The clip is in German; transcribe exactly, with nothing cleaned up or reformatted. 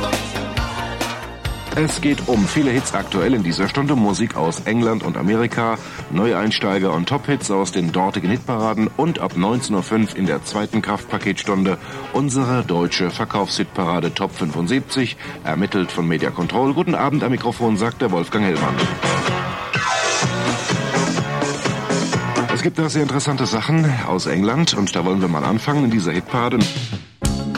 Es geht um viele Hits aktuell in dieser Stunde, Musik aus England und Amerika, Neueinsteiger und Top-Hits aus den dortigen Hitparaden und ab neunzehn Uhr fünf in der zweiten Kraftpaketstunde unsere deutsche Verkaufshitparade Top fünfundsiebzig, ermittelt von Media Control. Guten Abend, am Mikrofon sagt der Wolfgang Hellmann. Es gibt da sehr interessante Sachen aus England und da wollen wir mal anfangen in dieser Hitparade.